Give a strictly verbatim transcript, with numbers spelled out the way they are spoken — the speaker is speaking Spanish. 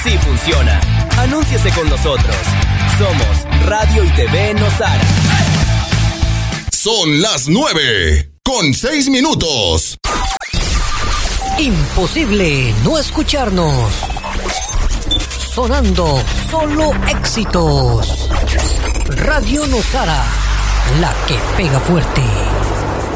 Sí funciona. Anúnciese con nosotros. Somos Radio y T V Nosara. Son las nueve con seis minutos. Imposible no escucharnos. Sonando solo éxitos. Radio Nosara, la que pega fuerte.